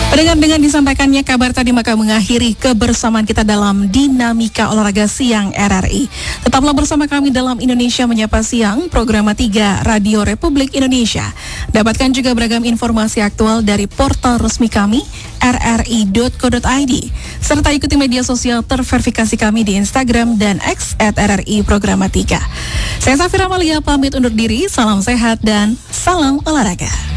Pendengar, dengan disampaikannya kabar tadi maka mengakhiri kebersamaan kita dalam Dinamika Olahraga Siang RRI. Tetaplah bersama kami dalam Indonesia Menyapa Siang, program 3 Radio Republik Indonesia. Dapatkan juga beragam informasi aktual dari portal resmi kami rri.co.id, serta ikuti media sosial terverifikasi kami di Instagram dan X @RRI Programa 3. Saya Safira Malia pamit undur diri, salam sehat dan salam olahraga.